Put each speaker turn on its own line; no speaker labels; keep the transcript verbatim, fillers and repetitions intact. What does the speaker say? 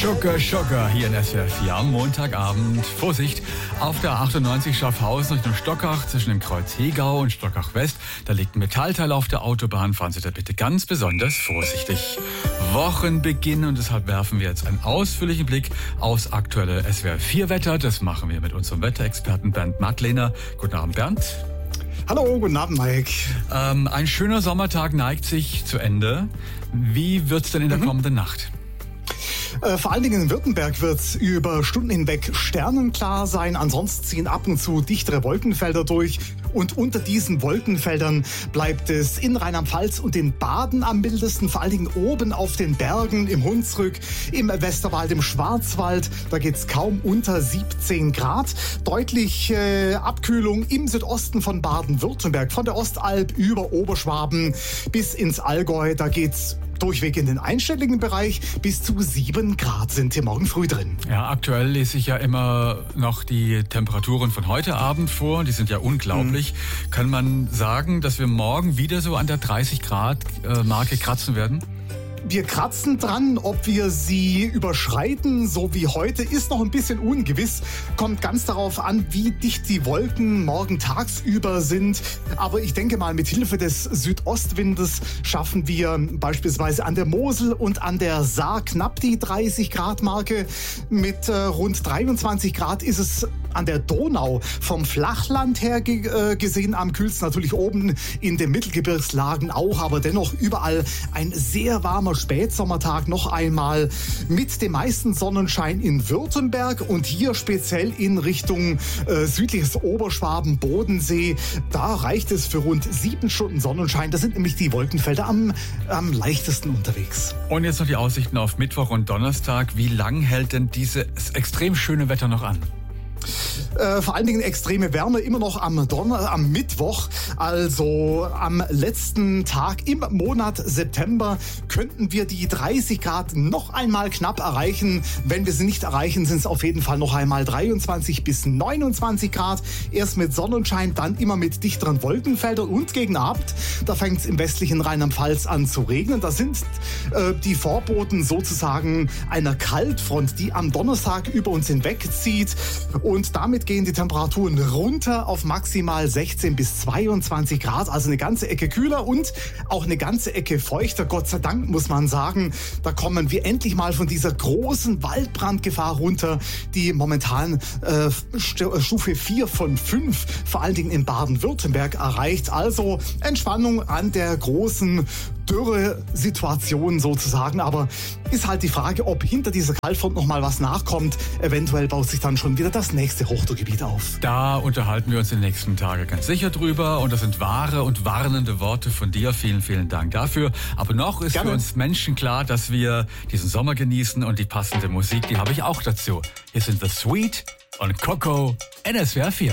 Schocker, Schocker hier in S W R vier am Montagabend. Vorsicht, auf der achtundneunzig Schaffhausen Richtung Stockach zwischen dem Kreuz Hegau und Stockach West. Da liegt ein Metallteil auf der Autobahn. Fahren Sie da bitte ganz besonders vorsichtig. Wochenbeginn und deshalb werfen wir jetzt einen ausführlichen Blick aufs aktuelle S W R vier Wetter. Das machen wir mit unserem Wetterexperten Bernd Mattlehner. Guten Abend, Bernd.
Hallo, guten Abend, Mike.
Ähm, ein schöner Sommertag neigt sich zu Ende. Wie wird's denn in der mhm. kommenden Nacht?
Äh, vor allen Dingen in Württemberg wird es über Stunden hinweg sternenklar sein. Ansonsten ziehen ab und zu dichtere Wolkenfelder durch. Und unter diesen Wolkenfeldern bleibt es in Rheinland-Pfalz und in Baden am mildesten. Vor allen Dingen oben auf den Bergen, im Hunsrück, im Westerwald, im Schwarzwald. Da geht es kaum unter siebzehn Grad. Deutlich äh, Abkühlung im Südosten von Baden-Württemberg. Von der Ostalb über Oberschwaben bis ins Allgäu. Da geht's durchweg in den einstelligen Bereich. Bis zu sieben Grad sind hier morgen früh drin.
Ja, aktuell lese ich ja immer noch die Temperaturen von heute Abend vor. Die sind ja unglaublich. Mhm. Kann man sagen, dass wir morgen wieder so an der dreißig Grad Marke kratzen werden?
Wir kratzen dran, ob wir sie überschreiten, so wie heute, ist noch ein bisschen ungewiss. Kommt ganz darauf an, wie dicht die Wolken morgen tagsüber sind. Aber ich denke mal, mit Hilfe des Südostwindes schaffen wir beispielsweise an der Mosel und an der Saar knapp die dreißig Grad Marke. Mit äh, rund dreiundzwanzig Grad ist es an der Donau vom Flachland her ge- äh, gesehen am kühlsten. Natürlich oben in den Mittelgebirgslagen auch, aber dennoch überall ein sehr warmer Spätsommertag noch einmal mit dem meisten Sonnenschein in Württemberg und hier speziell in Richtung äh, südliches Oberschwaben, Bodensee. Da reicht es für rund sieben Stunden Sonnenschein. Da sind nämlich die Wolkenfelder am, am leichtesten unterwegs.
Und jetzt noch die Aussichten auf Mittwoch und Donnerstag. Wie lang hält denn dieses extrem schöne Wetter noch an?
Äh, vor allen Dingen extreme Wärme immer noch am Donner, am Mittwoch, also am letzten Tag im Monat September könnten wir die dreißig Grad noch einmal knapp erreichen. Wenn wir sie nicht erreichen, sind es auf jeden Fall noch einmal dreiundzwanzig bis neunundzwanzig Grad. Erst mit Sonnenschein, dann immer mit dichteren Wolkenfeldern und gegen Abend, da fängt es im westlichen Rheinland-Pfalz an zu regnen. Das sind äh, die Vorboten sozusagen einer Kaltfront, die am Donnerstag über uns hinwegzieht. Und damit gehen die Temperaturen runter auf maximal sechzehn bis zweiundzwanzig Grad, also eine ganze Ecke kühler und auch eine ganze Ecke feuchter. Gott sei Dank muss man sagen, da kommen wir endlich mal von dieser großen Waldbrandgefahr runter, die momentan äh, Stufe vier von fünf, vor allen Dingen in Baden-Württemberg erreicht. Also Entspannung an der großen Dürre-Situation sozusagen, aber ist halt die Frage, ob hinter dieser Kaltfront noch mal was nachkommt. Eventuell baut sich dann schon wieder das nächste Hochdruckgebiet auf.
Da unterhalten wir uns in den nächsten Tagen ganz sicher drüber und das sind wahre und warnende Worte von dir. Vielen, vielen Dank dafür. Aber noch ist Gerne. Für uns Menschen klar, dass wir diesen Sommer genießen und die passende Musik, die habe ich auch dazu. Hier sind The Sweet und Coco in S W R vier.